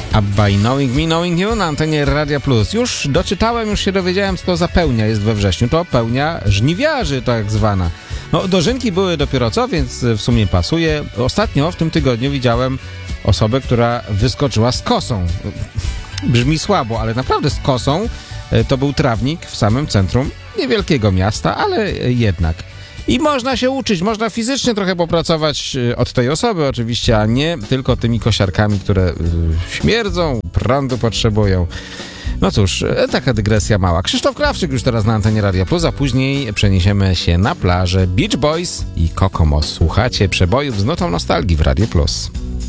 ABBA i Knowing Me, Knowing You na antenie Radia Plus. Już doczytałem, już się dowiedziałem, co to za pełnia jest we wrześniu. To pełnia żniwiarzy tak zwana. No, dożynki były dopiero co, więc w sumie pasuje. Ostatnio w tym tygodniu widziałem osobę, która wyskoczyła z kosą. Brzmi słabo, ale naprawdę z kosą. To był trawnik w samym centrum niewielkiego miasta, ale jednak. I można się uczyć, można fizycznie trochę popracować od tej osoby oczywiście, a nie tylko tymi kosiarkami, które śmierdzą, prądu potrzebują. No cóż, taka dygresja mała. Krzysztof Krawczyk już teraz na antenie Radia Plus, a później przeniesiemy się na plażę Beach Boys i Kokomos. Słuchacie przebojów z nutą nostalgii w Radiu Plus.